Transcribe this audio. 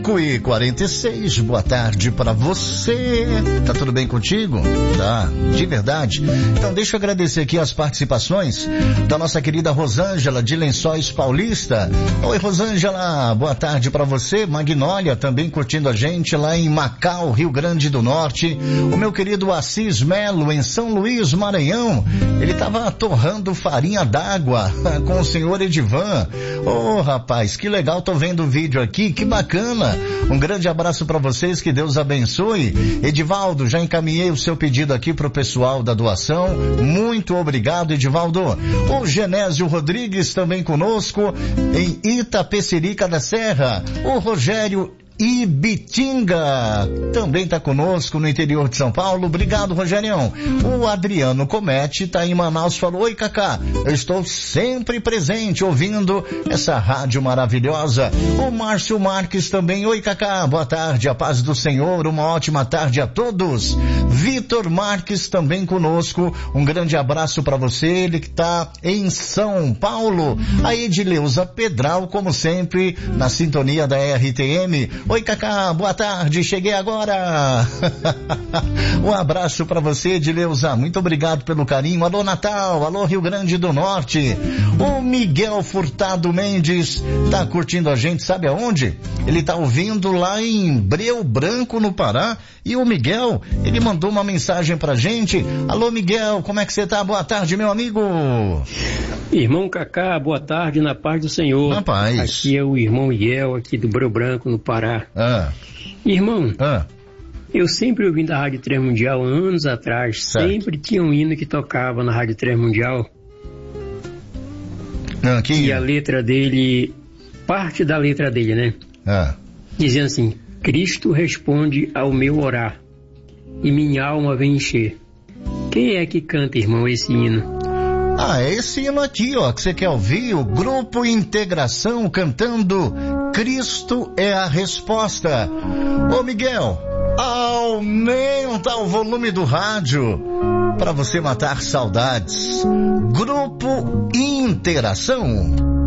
5:46, boa tarde pra você. Tá tudo bem contigo? Tá, de verdade. Então deixa eu agradecer aqui as participações da nossa querida Rosângela de Lençóis Paulista. Oi, Rosângela, boa tarde pra você. Magnólia também curtindo a gente lá em Macau, Rio Grande do Norte. O meu querido Assis Melo em São Luís, Maranhão. Ele tava torrando farinha d'água com o senhor Edivan. Ô, rapaz, que legal, tô vendo o vídeo aqui, que bacana. Um grande abraço pra vocês, que Deus abençoe. Edivaldo, já encaminhei o seu pedido aqui pro pessoal da doação. Muito obrigado, Edivaldo. O Genésio Rodrigues também conosco em Itapecerica da Serra. O Rogério Ibitinga também tá conosco no interior de São Paulo. Obrigado, Rogerião. O Adriano Comete tá em Manaus, falou: oi, Cacá, eu estou sempre presente ouvindo essa rádio maravilhosa. O Márcio Marques também: oi, Cacá, boa tarde, a paz do Senhor, uma ótima tarde a todos. Vitor Marques também conosco, um grande abraço para você, ele que tá em São Paulo. A Edileuza Pedral, como sempre, na sintonia da RTM. Oi, Cacá, boa tarde, cheguei agora. Um abraço pra você, Edileuza, muito obrigado pelo carinho. Alô, Natal, alô, Rio Grande do Norte. O Miguel Furtado Mendes tá curtindo a gente, sabe aonde? Ele tá ouvindo lá em Breu Branco, no Pará. E o Miguel, ele mandou uma mensagem pra gente. Alô, Miguel, como é que você tá? Boa tarde, meu amigo. Irmão Cacá, boa tarde, na paz do Senhor. Na paz. Aqui é o irmão Miguel, aqui do Breu Branco, no Pará. Irmão, eu sempre ouvi da Rádio Transmundial, anos atrás, certo. Sempre tinha um hino que tocava na Rádio Transmundial. E a letra dele, parte da letra dele, né? Dizendo assim: Cristo responde ao meu orar e minha alma vem encher. Quem é que canta, irmão, esse hino? É esse hino aqui, ó, que você quer ouvir, o Grupo Integração cantando Cristo é a Resposta. Ô, Miguel, aumenta o volume do rádio para você matar saudades. Grupo Interação.